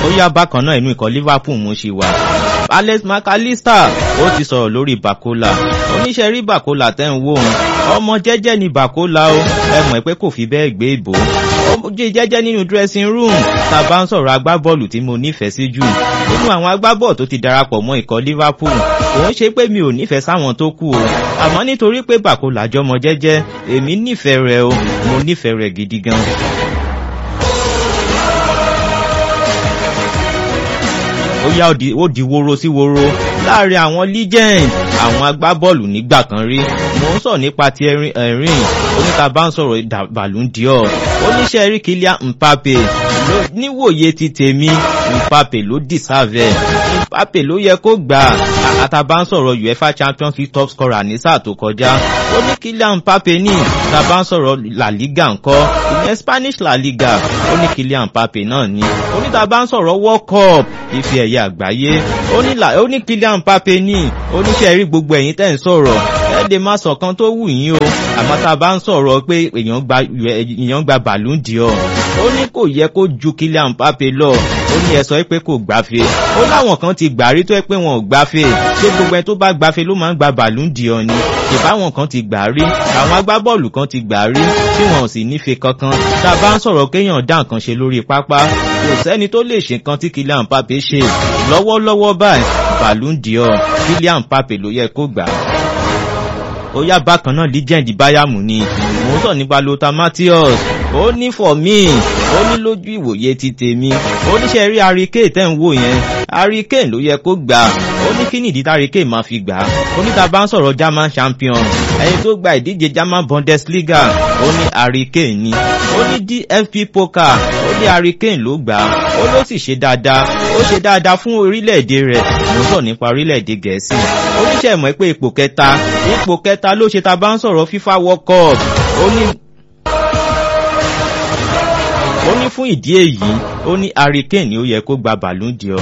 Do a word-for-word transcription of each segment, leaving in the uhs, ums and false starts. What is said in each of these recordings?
ó yá bákan náà inú ikọ̀ Liverpool mú sí wa. Alex McAllister ó ti sọ̀rọ̀ lórí Bakola. Oníṣẹ́ rí Bakola tẹ́ ń wò ó ọmọ jẹ́jẹ́ ni Bakola o, ẹ mọ̀ pé kò fi bẹ́ẹ̀ gbé ìbò. Ó jẹ́ jẹ́jẹ́ nínú dressing room. Tá bá ń sọ̀rọ̀ agbábọ́ọ̀lù tí mo nífẹ̀ẹ́ sí jù nínú àwọn agbábọ́ọ̀lù tó ti darapọ̀ mọ́ ikọ̀ Liverpool, òun ṣe pé mi ò nífẹ̀ẹ́ sáwọn tó kù o, àmọ́ nítorí pé Bakola jọmọ jẹ́jẹ́ èmi nífẹ̀ẹ́ rẹ̀ o, mo nífẹ̀ẹ́ rẹ̀ gidi gan. Ó yá ó di woro sí woro láàrin àwọn legend àwọn agbábọ́ọ̀lù nígbà kan rí. Mo ń sọ nípa ti ẹ̀rín oníta bá ń sọ̀rọ̀ Ballon d'Or. Oníṣẹ́ rí Kylian Mbappe níwòye ti tèmi, Mbappe ló deserve ẹ̀. Mbappe ló yẹ kó gbà. Àtàbá ń sọ̀rọ̀ UEFA Champions League top scorer ní sáà tó kọjá. Ó ní Kylian Mbappe ní. Tàbá ń sọ̀rọ̀ La Liga ńkọ́, ìyẹn Spanish La Liga. Ó ní Kylian Mbappe náà ní. Onítàbá ń sọ̀rọ̀ World Cup ife ẹ̀yẹ àgbáyé. Ó ní Kylian Mbappe ní. Oníṣẹ́ rí gbogbo ẹ̀yin tẹ́ ń sọ̀rọ̀ ẹ lè má sọ kan tó wù yín o, àmọ́ tá a bá ń sọ̀rọ̀ pé èèyàn gba èèyàn gba Ballon d'Or, ó ní kò yẹ kó ju Kylian Mbappe lọ. Ó ní ẹ sọ pé kò gbáfe, ó láwọn kan ti gbà rí tó ẹ pé wọn ò gbáfe, ṣé gbogbo ẹ tó bá gbáfe ló máa ń gba Ballon d'Or ni? Ìbáwọn kan ti gbà rí, àwọn agbábọ́ọ̀lù kan ti gbà rí tí wọn ò sì nífe kankan. Tá a bá ń sọ̀rọ̀ kéèyàn dá nǹkan ṣe lórí pápá, kò sẹ́ni tó lè ṣe nǹkan tí Kylian Mbappe ṣe lọ́wọ́lọ́wọ́ báyìí. Ballon d'Or Kylian Mbappe ló yẹ kó gbà. Ó yá bákan náà legend Bayern Munich, mo ń sọ nípa Lothar Matthäus. Ó ní for me, ó ní lójú ìwòye ti tèmi, ó níṣẹ́ rí Harry Kane tẹ́ ń wò yẹn, Harry Kane ló yẹ kó gbà. Ó ní kí nìdí Harry Kane máa fi gbà. Ó ní tá bá ń sọ̀rọ̀ German champion, ẹni tó gba ìdíje German Bundesliga, ó ní Harry Kane ni. Ó ní D F B Pokal, ó ní Harry Kane ló gbà. Ó ló sì ṣe dáadáa, ó ṣe dáadáa fún orílẹ̀-èdè rẹ̀. Mo ń sọ nípa orílẹ̀-èdè Gẹ̀ẹ́sì. Oníṣẹ́ mọ̀ pé ipò kẹta, ipò kẹta ló ṣe tá bá ń sọ̀rọ̀ FIFA World Cup. Ó ní ó ní fún ìdí èyí, ó ní Harry Kane ni ó yẹ kó gba Ballon d'Or.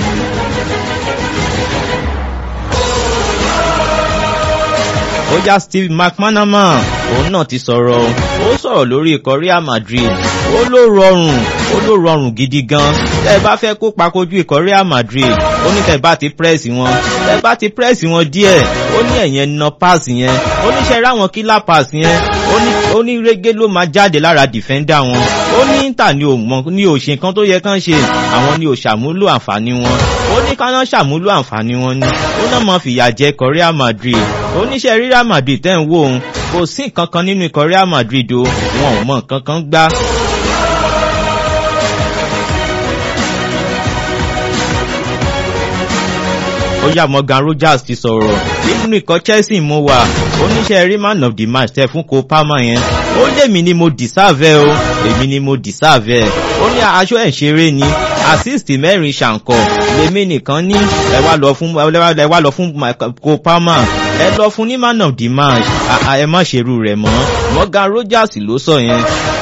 Ó yá Steve McManaman, òun náà ti sọ̀rọ̀, ó sọ̀rọ̀ lórí ikọ̀ Real Madrid. Ó ló rọrùn, ó ló rọrùn gidi gan. Tẹ́ bá fẹ́ kópa kojú ikọ̀ Real Madrid, ó ní tẹ́ bá ti press wọn, tẹ́ bá ti press wọn díẹ̀, ó ní ẹ̀yẹn na pass yẹn, ó ní ṣe ráwọn killer pass yẹn, ó ní ó ní régé ló máa jáde lára defender wọn. Ó ní Inter ni ò mọ̀ ní ò ṣe nǹkan tó yẹ kán ṣe, àwọn ni ò ṣàmúlò àǹfààní wọn. Ó ní ká náà ṣàmúlò àǹfààní wọn ni. Ó náà máa fìyà jẹ ikọ̀ Real Madrid. Oníṣẹ́ rí Real Madrid tẹ́ ń wò òun, kò sí nǹkan kan nínú ikọ̀ Real Madrid o, wọn ò mọ nǹkan kan gbá. Ó yá Morgan Rogers ti sọ̀rọ̀ nínú ikọ̀ Chelsea mo wà. Oníṣẹ́ rí man of the match tẹ́ fún Cole Palmer yẹn. Ó lèmi ni mo deserve o, èmi ni mo deserve. Ó ní aṣọ ẹ̀ ṣeré ni, assist mẹ́rin ṣàǹkọ̀ lèmi nìkan ní. Ẹ wá lọ fún ẹ wá lọ fún Cole Palmer, ẹ lọ fún ní man of the match. Ẹ má ṣerú rẹ̀ mọ́. Morgan Rogers ló sọ yẹn.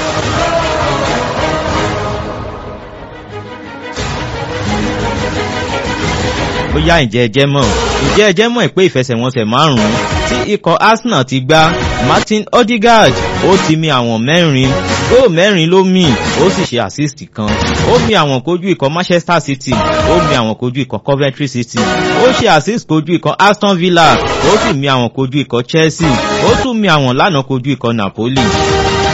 Ó yá ǹjẹ́ ẹjẹ́ mọ̀ ǹjẹ́ ẹjẹ́ mọ̀ pé ìfẹsẹ̀wọnsẹ̀ márùn-ún tí ikọ̀ Arsenal ti gbá, Martin Odegaard ó ti mi àwọn mẹ́rin, góò mẹ́rin ló mì, ó sì ṣe assist kan. Ó mi àwọn kojú ikọ̀ Manchester City, ó mi àwọn kojú ikọ̀ Coventry City, ó ṣe assist kojú ikọ̀ Aston Villa, ó sì mi àwọn kojú ikọ̀ Chelsea, ó tún mi àwọn lánàá kojú ikọ̀ Napoli.